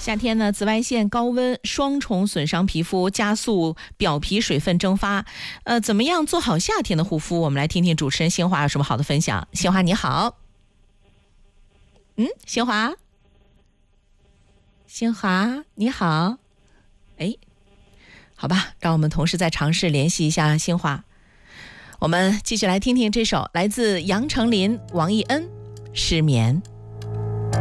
夏天呢，紫外线、高温双重损伤皮肤，加速表皮水分蒸发。怎么样做好夏天的护肤？我们来听听主持人新华有什么好的分享。新华你好，新华你好，好吧，让我们同事再尝试联系一下新华。我们继续来听听这首来自杨丞琳、王艺恩《失眠》。